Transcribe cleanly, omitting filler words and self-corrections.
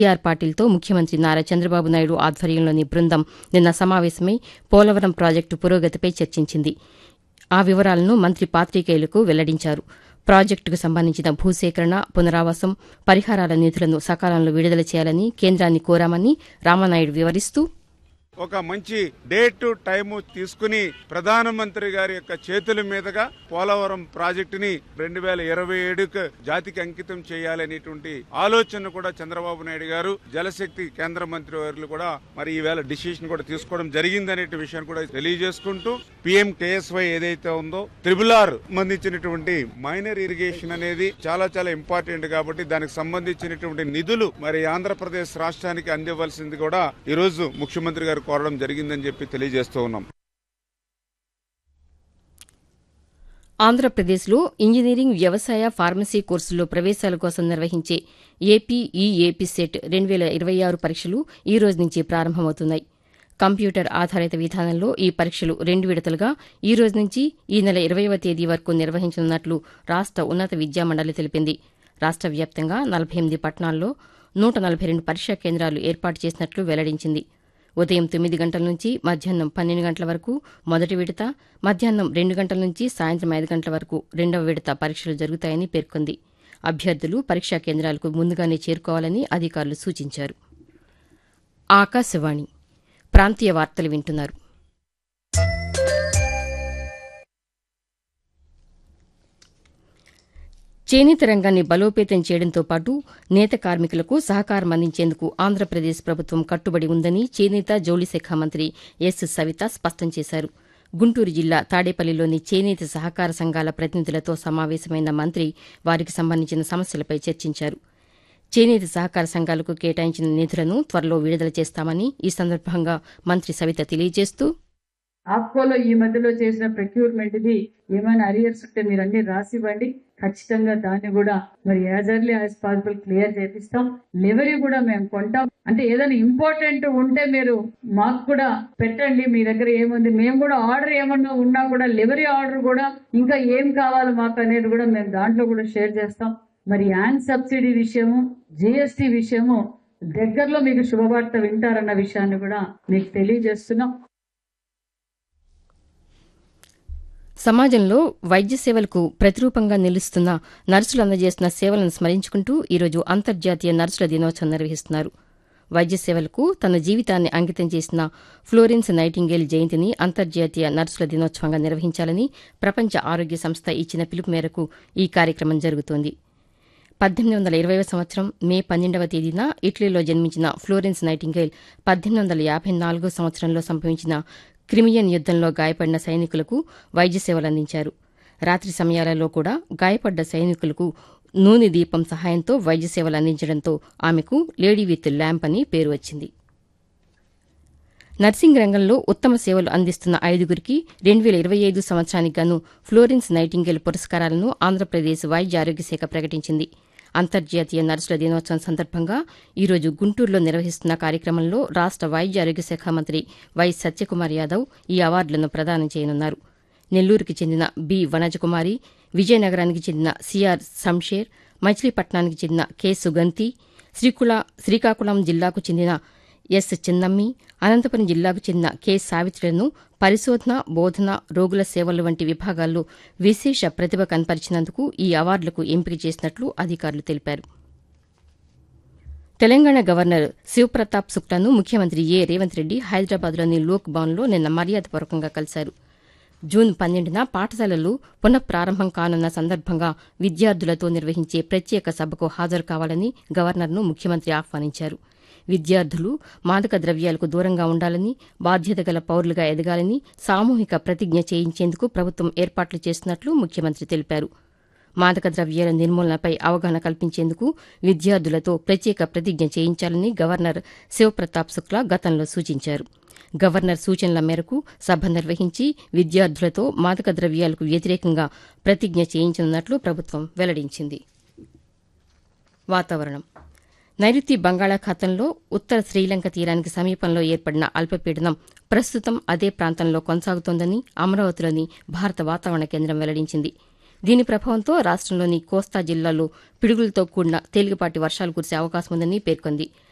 పాటిల్తో ముఖ్యమంత్రి నారా చంద్రబాబు నాయుడు ఆధ్వర్యంలోని బృందం నిన్న సమావేశమై పోలవరం ప్రాజెక్టు పురోగతిపై చర్చించింది. ఆ వివరాలను మంత్రి పాతికేయులకు వెల్లడించారు. ప్రాజెక్టుకు సంబంధించిన భూసేకరణ, పునరావాసం, పరిహారాల నిధులను సకాలంలో విడుదల చేయాలని కేంద్రాన్ని కోరామని రామానాయుడు వివరిస్తూ, ఒక మంచి డేట్ టైము తీసుకుని ప్రధానమంత్రి గారి యొక్క చేతుల మీదుగా పోలవరం ప్రాజెక్టుని 2027కు జాతికి అంకితం చేయాలనేటువంటి ఆలోచన కూడా చంద్రబాబు నాయుడు గారు జలశక్తి కేంద్ర మంత్రి వారు కూడా మరి ఈవేళ డిసిషన్ కూడా తీసుకోవడం జరిగిందనే విషయాన్ని కూడా తెలియజేసుకుంటూ PMKSY ఏదైతే ఉందో RRR సంబంధించినటువంటి మైనర్ ఇరిగేషన్ అనేది చాలా చాలా ఇంపార్టెంట్ కాబట్టి దానికి సంబంధించినటువంటి నిధులు మరి ఆంధ్రప్రదేశ్ రాష్ట్రానికి అందివ్వాల్సింది కూడా ఈ రోజు ముఖ్యమంత్రి గారు కోరడం జరిగిందని చెప్పి తెలియజేస్తూ ఉన్నాం. ఆంధ్రప్రదేశ్లో ఇంజనీరింగ్, వ్యవసాయ, ఫార్మసీ కోర్సుల్లో ప్రవేశాల కోసం నిర్వహించే ఏపీ సెట్ 2026 పరీక్షలు ఈ రోజు నుంచి ప్రారంభమవుతున్నాయి. కంప్యూటర్ ఆధారిత విధానంలో ఈ పరీక్షలు 2 విడతలుగా ఈ రోజు నుంచి ఈ నెల 20వ తేదీ వరకు నిర్వహించనున్నట్లు రాష్ట ఉన్నత విద్యామండలి తెలిపింది. రాష్ట వ్యాప్తంగా 48 పట్టణాల్లో 142 పరీక్షా కేంద్రాలు ఏర్పాటు చేసినట్లు వెల్లడించింది. ఉదయం 9 గంటల నుంచి మధ్యాహ్నం 12 గంటల వరకు మొదటి విడత, మధ్యాహ్నం 2 గంటల నుంచి సాయంత్రం 5 గంటల వరకు రెండవ విడత పరీక్షలు జరుగుతాయని పేర్కొంది. అభ్యర్థులు పరీక్షా కేంద్రాలకు ముందుగానే చేరుకోవాలని అధికారులు సూచించారు. ఆకాశవాణి ప్రాంతీయ వార్తలు వింటున్నారు. చేనేత రంగాన్ని బలోపేతం చేయడంతో పాటు నేత కార్మికులకు సహకారం అందించేందుకు ఆంధ్రప్రదేశ్ ప్రభుత్వం కట్టుబడి ఉందని చేనేత జౌళి శాఖ మంత్రి ఎస్ సవిత స్పష్టం చేశారు. గుంటూరు జిల్లా తాడేపల్లిలోని చేనేత సహకార సంఘాల ప్రతినిధులతో సమావేశమైన మంత్రి వారికి సంబంధించిన సమస్యలపై చర్చించారు. చేనేత సహకార సంఘాలకు కేటాయించిన నిధులను త్వరలో విడుదల చేస్తామని ఈ సందర్భంగా మంత్రి సవిత తెలియజేస్తూ, ఆప్కోలో ఈ మధ్యలో చేసిన ప్రొక్యూర్మెంట్ ది ఏమైనా అరియర్స్ ఉంటే మీరు అన్ని రాసివ్వండి. ఖచ్చితంగా దాన్ని కూడా మరి as early as possible clear చేపిస్తాం. లెవరీ కూడా మేము కొంటాం. అంటే ఏదైనా ఇంపార్టెంట్ ఉంటే మీరు మాకు కూడా పెట్టండి. మీ దగ్గర ఏముంది, మేము కూడా ఆర్డర్ ఏమన్నా ఉన్నా కూడా లెవరీ ఆర్డర్ కూడా ఇంకా ఏం కావాలి మాకు అనేది కూడా మేము దాంట్లో కూడా షేర్ చేస్తాం. మరి యాన్ సబ్సిడీ విషయము, GST విషయము దగ్గరలో మీకు శుభవార్త వింటారన్న విషయాన్ని కూడా మీకు తెలియజేస్తున్నాం. సమాజంలో వైద్య సేవలకు ప్రతిరూపంగా నిలుస్తున్న నర్సులు అందజేస్తున్న సేవలను స్మరించుకుంటూ ఈరోజు అంతర్జాతీయ నర్సుల దినోత్సవం నిర్వహిస్తున్నారు. వైద్య సేవలకు తన జీవితాన్ని అంకితం చేసిన ఫ్లోరెన్స్ నైటింగేల్ జయంతిని అంతర్జాతీయ నర్సుల దినోత్సవంగా నిర్వహించాలని ప్రపంచ ఆరోగ్య సంస్థ ఇచ్చిన పిలుపు మేరకు ఈ కార్యక్రమం జరుగుతోంది. 1820వ సంవత్సరం మే 12వ తేదీన ఇటలీలో జన్మించిన ఫ్లోరెన్స్ నైటింగేల్ 1854 సంవత్సరంలో సంభవించిన క్రిమియన్ యుద్దంలో గాయపడిన సైనికులకు వైద్య సేవలందించారు. రాత్రి సమయాలలో కూడా గాయపడ్డ సైనికులకు నూనె దీపం సహాయంతో వైద్య సేవలు అందించడంతో ఆమెకు లేడీ విత్ ల్యాంప్ అని పేరు వచ్చింది. నర్సింగ్ రంగంలో ఉత్తమ సేవలు అందిస్తున్న 5గురికి 2025 సంవత్సరానికి గాను ఫ్లోరెన్స్ నైటింగేల్ పురస్కారాలను ఆంధ్రప్రదేశ్ వైద్య ఆరోగ్య శాఖ ప్రకటించింది. అంతర్జాతీయ నర్సుల దినోత్సవం సందర్భంగా ఈరోజు గుంటూరులో నిర్వహిస్తున్న కార్యక్రమంలో రాష్ట వైద్య ఆరోగ్య శాఖ మంత్రి వై సత్యకుమార్ యాదవ్ ఈ అవార్డులను ప్రదానం చేయనున్నారు. నెల్లూరుకి చెందిన బి వనజకుమారి, విజయనగరానికి చెందిన సిఆర్ శంషేర్, మచిలీపట్నానికి చెందిన కె సుగంతి, శ్రీకాకుళం జిల్లాకు చెందిన ఎస్ చిన్నమ్మి, అనంతపురం జిల్లాకు చెందిన కె సావిత్రులను పరిశోధన, బోధన, రోగుల సేవలు వంటి విభాగాల్లో విశేష ప్రతిభ కనపరిచినందుకు ఈ అవార్డులకు ఎంపిక చేసినట్లు అధికారులు తెలిపారు. తెలంగాణ గవర్నర్ శివప్రతాప్ శుక్లాను ముఖ్యమంత్రి రేవంత్ రెడ్డి హైదరాబాద్లోని లోక్ భవన్లో నిన్న మర్యాదపూర్వకంగా కలిశారు. జూన్ 12న పాఠశాలలు పునఃప్రారంభం కానున్న సందర్భంగా విద్యార్థులతో నిర్వహించే ప్రత్యేక సభకు హాజరు కావాలని గవర్నర్ను ముఖ్యమంత్రి ఆహ్వానించారు. విద్యార్థులు మాదక ద్రవ్యాలకు దూరంగా ఉండాలని, బాధ్యత గల పౌరులుగా ఎదగాలని సామూహిక ప్రతిజ్ఞ చేయించేందుకు ప్రభుత్వం ఏర్పాట్లు చేస్తున్నట్లు ముఖ్యమంత్రి తెలిపారు. మాదక ద్రవ్యాల నిర్మూలనపై అవగాహన కల్పించేందుకు విద్యార్థులతో ప్రత్యేక ప్రతిజ్ఞ చేయించాలని గవర్నర్ శివప్రతాప్ శుక్లా గతంలో సూచించారు. గవర్నర్ సూచనల మేరకు సభ నిర్వహించి విద్యార్థులతో మాదక ద్రవ్యాలకు వ్యతిరేకంగా ప్రతిజ్ఞ చేయించనున్నట్లు ప్రభుత్వం వెల్లడించింది. వాతావరణం. నైరుతి బంగాళాఖాతంలో ఉత్తర శ్రీలంక తీరానికి సమీపంలో ఏర్పడిన అల్పపీడనం ప్రస్తుతం అదే ప్రాంతంలో కొనసాగుతోందని అమరావతిలోని భారత వాతావరణ కేంద్రం వెల్లడించింది. దీని ప్రభావంతో రాష్టంలోని కోస్తా జిల్లాల్లో పిడుగులతో కూడిన తేలికపాటి వర్షాలు కురిసే అవకాశం ఉందని పేర్కొంది.